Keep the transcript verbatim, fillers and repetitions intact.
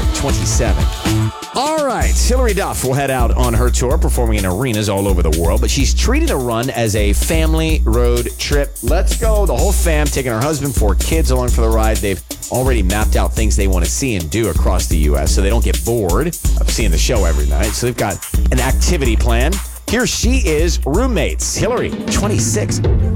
twenty-seven. All right, Hilary Duff will head out on her tour, performing in arenas all over the world, but she's treating the run as a family road trip. Let's go, the whole fam, taking her husband, four kids along for the ride. They've already mapped out things they want to see and do across the U S so they don't get bored of seeing the show every night. So they've got an activity plan. Here she is, Roommates, Hilary, twenty-six.